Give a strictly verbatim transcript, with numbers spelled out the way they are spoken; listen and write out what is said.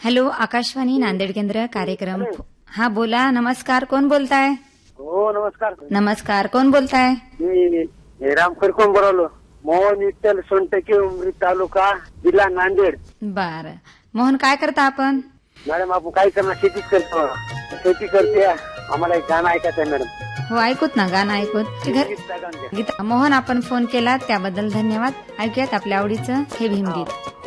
Hello, Akashvani Nanded केंद्र कार्यक्रम. हा बोला. नमस्कार, कोण बोलताय? हो नमस्कार. नमस्कार, कोण बोलताय? मी रामकर कोण बोलावलो. मोहन विठ्ठल सोनटके, उमरी तालुका, जिल्हा नांदेड. बर. मोहन, काय करता आपण? मॅडम आपण काय करणार, शेतीच करतो. शेती करते. आम्हाला एक गाणं ऐकायचं आहे मॅडम. हो, ऐकूत ना, गाणं ऐकूत. गीता. मोहन, आपण फोन केला त्याबद्दल धन्यवाद. ऐकूयात आपल्या आवडीचं हे भीमगीत.